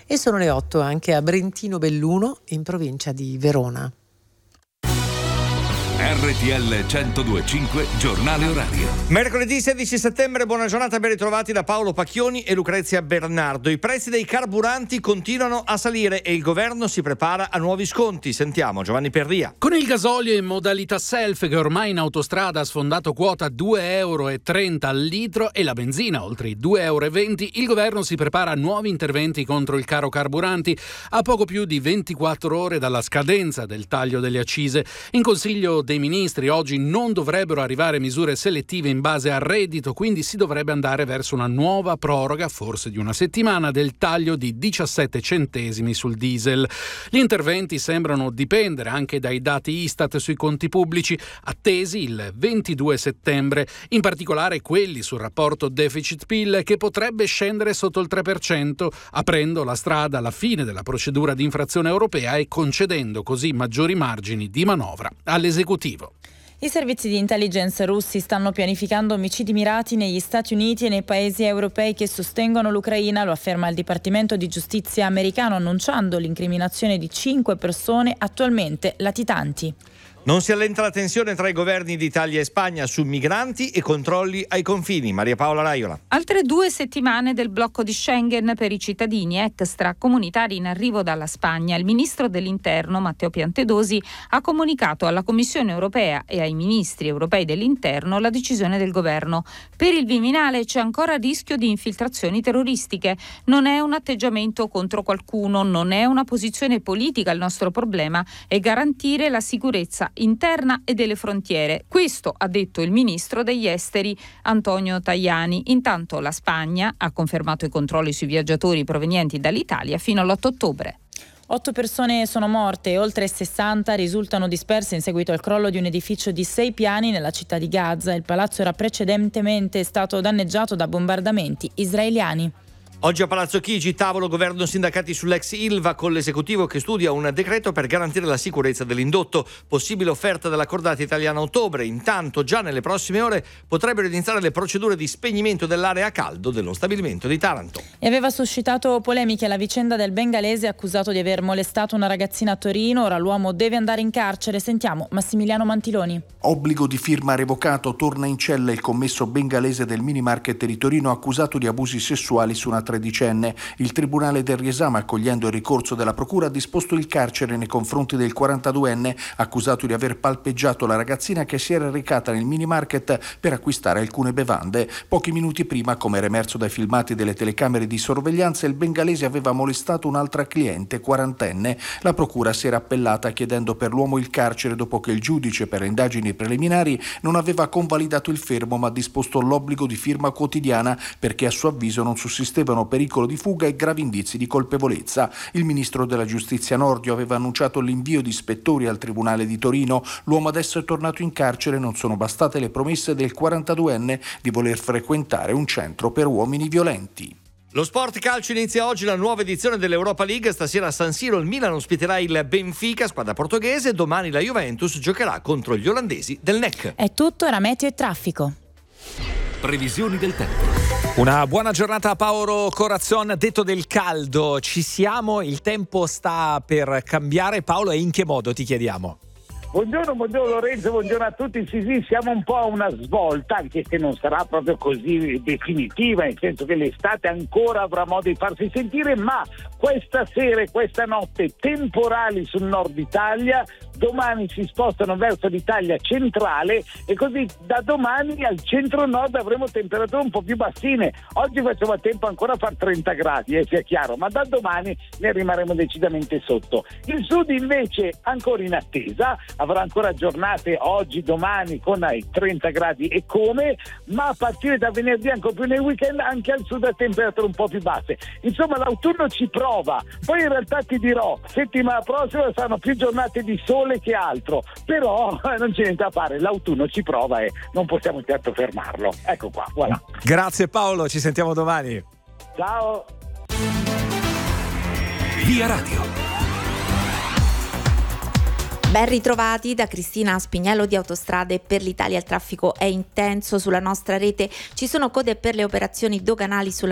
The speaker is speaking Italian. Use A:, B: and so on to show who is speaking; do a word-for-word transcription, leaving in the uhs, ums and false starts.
A: E sono le otto anche a Brentino Belluno, in provincia di Verona.
B: R T L centodue e cinque giornale orario.
C: Mercoledì sedici settembre, buona giornata, ben ritrovati da Paolo Pacchioni e Lucrezia Bernardo. I prezzi dei carburanti continuano a salire e il governo si prepara a nuovi sconti. Sentiamo Giovanni Perria.
D: Con il gasolio in modalità self, che ormai in autostrada ha sfondato quota due euro e trenta al litro, e la benzina oltre i due euro e venti, il governo si prepara a nuovi interventi contro il caro carburanti a poco più di ventiquattro ore dalla scadenza del taglio delle accise. In Consiglio dei Ministri oggi non dovrebbero arrivare misure selettive in base al reddito, quindi si dovrebbe andare verso una nuova proroga, forse di una settimana, del taglio di diciassette centesimi sul diesel. Gli interventi sembrano dipendere anche dai dati Istat sui conti pubblici, attesi il ventidue settembre, in particolare quelli sul rapporto deficit-P I L, che potrebbe scendere sotto il tre per cento, aprendo la strada alla fine della procedura di infrazione europea e concedendo così maggiori margini di manovra all'esecutivo.
E: I servizi di intelligence russi stanno pianificando omicidi mirati negli Stati Uniti e nei paesi europei che sostengono l'Ucraina, lo afferma il Dipartimento di Giustizia americano, annunciando l'incriminazione di cinque persone attualmente latitanti.
C: Non si allenta la tensione tra i governi di Italia e Spagna su migranti e controlli ai confini. Maria Paola Raiola.
F: Altre due settimane del blocco di Schengen per i cittadini extracomunitari in arrivo dalla Spagna. Il ministro dell'Interno, Matteo Piantedosi, ha comunicato alla Commissione europea e ai ministri europei dell'Interno la decisione del governo. Per il Viminale c'è ancora rischio di infiltrazioni terroristiche. Non è un atteggiamento contro qualcuno, non è una posizione politica. Il nostro problema è garantire la sicurezza interna e delle frontiere. Questo ha detto il ministro degli esteri Antonio Tajani. Intanto la Spagna ha confermato i controlli sui viaggiatori provenienti dall'Italia fino all'otto ottobre.
E: Otto persone sono morte e oltre sessanta risultano disperse in seguito al crollo di un edificio di sei piani nella città di Gaza. Il palazzo era precedentemente stato danneggiato da bombardamenti israeliani.
C: Oggi a Palazzo Chigi, tavolo governo sindacati sull'ex Ilva, con l'esecutivo che studia un decreto per garantire la sicurezza dell'indotto. Possibile offerta della cordata italiana a ottobre. Intanto già nelle prossime ore potrebbero iniziare le procedure di spegnimento dell'area a caldo dello stabilimento di Taranto.
E: E aveva suscitato polemiche la vicenda del bengalese accusato di aver molestato una ragazzina a Torino. Ora l'uomo deve andare in carcere. Sentiamo Massimiliano Mantiloni.
G: Obbligo di firma revocato, torna in cella il commesso bengalese del mini market di Torino accusato di abusi sessuali su una tredicenne. Il Tribunale del riesame, accogliendo il ricorso della procura, ha disposto il carcere nei confronti del quarantaduenne accusato di aver palpeggiato la ragazzina che si era recata nel mini market per acquistare alcune bevande. Pochi minuti prima, come era emerso dai filmati delle telecamere di sorveglianza, il bengalese aveva molestato un'altra cliente quarantenne. La procura si era appellata chiedendo per l'uomo il carcere dopo che il giudice per le indagini preliminari non aveva convalidato il fermo ma ha disposto l'obbligo di firma quotidiana perché a suo avviso non sussistevano pericolo di fuga e gravi indizi di colpevolezza. Il ministro della giustizia Nordio aveva annunciato l'invio di ispettori al Tribunale di Torino. L'uomo adesso è tornato in carcere, non sono bastate le promesse del quarantaduenne di voler frequentare un centro per uomini violenti.
C: Lo sport calcio inizia oggi la nuova edizione dell'Europa League. Stasera a San Siro il Milan ospiterà il Benfica, squadra portoghese. Domani la Juventus giocherà contro gli olandesi del N E C.
E: È tutto, era meteo e traffico.
B: Previsioni del tempo.
H: Una buona giornata a Paolo Corazzon. Detto del caldo, ci siamo, il tempo sta per cambiare. Paolo, e in che modo, ti chiediamo?
I: Buongiorno, buongiorno Lorenzo, buongiorno a tutti. Sì, sì, siamo un po' a una svolta, anche se non sarà proprio così definitiva, nel senso che l'estate ancora avrà modo di farsi sentire, ma questa sera e questa notte temporali sul nord Italia, domani si spostano verso l'Italia centrale e così da domani al centro-nord avremo temperature un po' più bassine. Oggi facciamo tempo ancora a far trenta gradi, eh, sia chiaro, ma da domani ne rimarremo decisamente sotto. Il sud invece ancora in attesa, avrà ancora giornate oggi, domani con i trenta gradi e come, ma a partire da venerdì ancora più nel weekend anche al sud a temperature un po' più basse. Insomma, l'autunno ci prova. Poi in realtà ti dirò, settimana prossima saranno più giornate di sole che altro, però eh, non c'è niente da fare, l'autunno ci prova e non possiamo certo fermarlo. Ecco qua, voilà.
H: Grazie Paolo, ci sentiamo domani.
I: Ciao.
B: Via Radio.
J: Ben ritrovati da Cristina Spignello di Autostrade per l'Italia. Il traffico è intenso sulla nostra rete, ci sono code per le operazioni doganali sulla